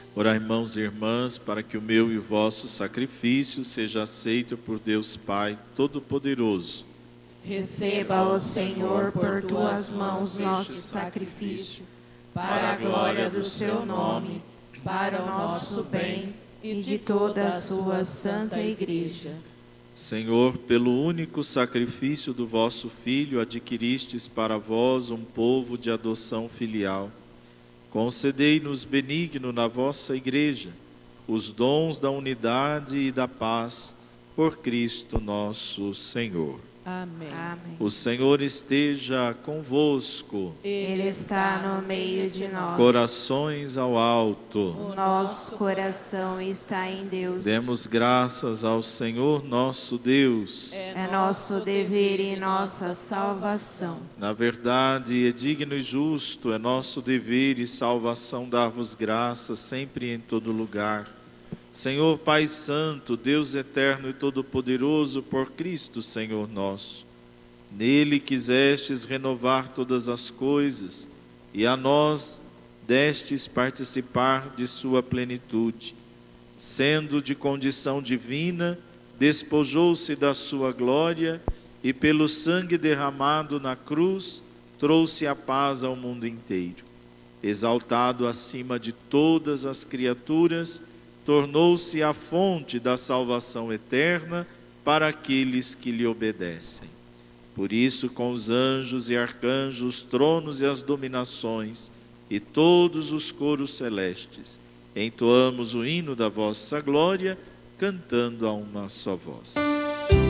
Orai, irmãos e irmãs, para que o meu e o vosso sacrifício seja aceito por Deus Pai Todo-Poderoso. Receba, ó Senhor, por tuas mãos nosso sacrifício, para a glória do seu nome, para o nosso bem e de toda a sua santa Igreja. Senhor, pelo único sacrifício do vosso Filho, adquiristes para vós um povo de adoção filial. Concedei-nos benigno na vossa Igreja os dons da unidade e da paz, por Cristo nosso Senhor. Amém. Amém. O Senhor esteja convosco. Ele está no meio de nós. Corações ao alto. O nosso coração está em Deus. Demos graças ao Senhor nosso Deus. É nosso dever e nossa salvação. Na verdade, é digno e justo, é nosso dever e salvação dar-vos graças sempre e em todo lugar. Senhor Pai Santo, Deus eterno e todo-poderoso, por Cristo, Senhor nosso. Nele quisestes renovar todas as coisas, e a nós destes participar de sua plenitude. Sendo de condição divina, despojou-se da sua glória, e pelo sangue derramado na cruz, trouxe a paz ao mundo inteiro. Exaltado acima de todas as criaturas, tornou-se a fonte da salvação eterna para aqueles que lhe obedecem. Por isso, com os anjos e arcanjos, os tronos e as dominações, e todos os coros celestes, entoamos o hino da vossa glória, cantando a uma só voz.